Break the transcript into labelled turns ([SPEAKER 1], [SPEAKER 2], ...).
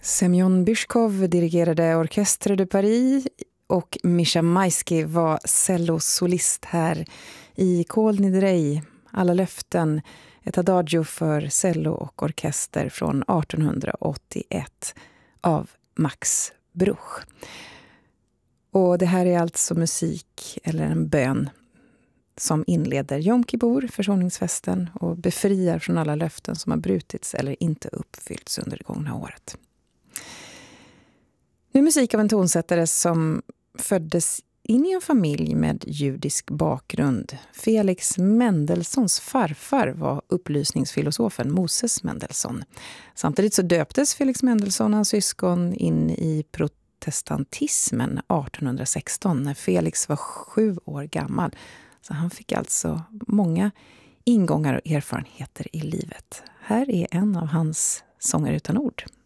[SPEAKER 1] Semyon Bychkov dirigerade Orchestre de Paris och Mischa Maisky var cellosolist här i Kol Nidrei, Alla löften, ett adagio för cello och orkester från 1881 av Max Bruch. Och det här är alltså musik eller en bön som inleder Jom Kippur, försoningsfesten, och befriar från alla löften som har brutits eller inte uppfyllts under det gångna året. Nu musik av en tonsättare som föddes in i en familj med judisk bakgrund. Felix Mendelssohns farfar var upplysningsfilosofen Moses Mendelssohn. Samtidigt så döptes Felix Mendelssohn och hans syskon in i protestantismen 1816 när Felix var 7 år gammal. Så han fick alltså många ingångar och erfarenheter i livet. Här är en av hans sånger utan ord.